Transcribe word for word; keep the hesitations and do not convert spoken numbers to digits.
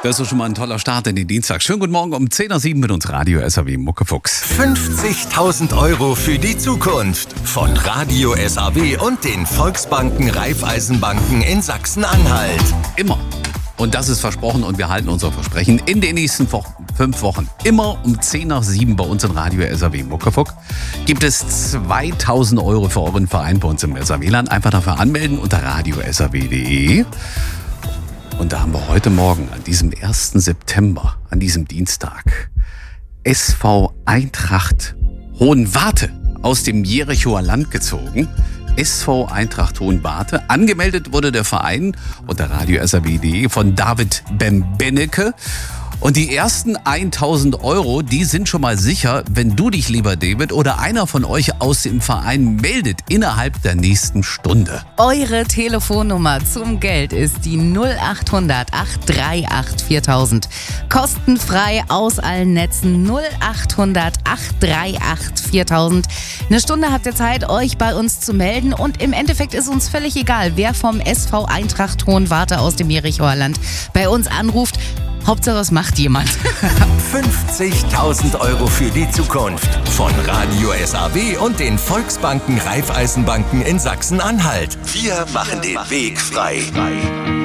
Das ist schon mal ein toller Start in den Dienstag. Schönen guten Morgen um zehn Uhr sieben mit uns Radio S A W Muckefuchs. fünfzigtausend Euro für die Zukunft von Radio S A W und den Volksbanken Raiffeisenbanken in Sachsen-Anhalt. Immer. Und das ist versprochen und wir halten unser Versprechen in den nächsten Wochen, fünf Wochen. Immer um zehn nach sieben bei uns in Radio S A W Muckefuck gibt es zweitausend Euro für euren Verein bei uns im S A W-Land. Einfach dafür anmelden unter radio s a w punkt d e. Und da haben wir heute Morgen, an diesem ersten September, an diesem Dienstag, S V Eintracht Hohenwarte aus dem Jerichoer Land gezogen. S V Eintracht Hohenwarte. Angemeldet wurde der Verein unter radio s a w punkt d e von David Bembennecke. Und die ersten tausend Euro, die sind schon mal sicher, wenn du dich, lieber David, oder einer von euch aus dem Verein meldet innerhalb der nächsten Stunde. Eure Telefonnummer zum Geld ist die null acht hundert acht drei acht viertausend. Kostenfrei aus allen Netzen null acht hundert acht drei acht viertausend. Eine Stunde habt ihr Zeit, euch bei uns zu melden. Und im Endeffekt ist uns völlig egal, wer vom S V Eintracht Hohenwarte aus dem Jerichoer Land bei uns anruft. Hauptsache, es macht jemand. fünfzigtausend Euro für die Zukunft von Radio S A W und den Volksbanken Raiffeisenbanken in Sachsen-Anhalt. Wir machen den Weg frei.